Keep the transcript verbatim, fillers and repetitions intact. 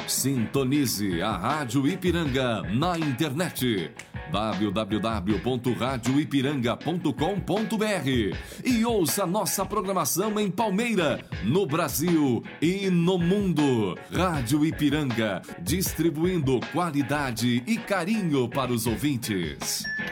Sintonize a Rádio Ipiranga na internet w w w ponto rádio ipiranga ponto com ponto b r e ouça nossa programação em Palmeira, no Brasil e no mundo. Rádio Ipiranga, distribuindo qualidade e carinho para os ouvintes.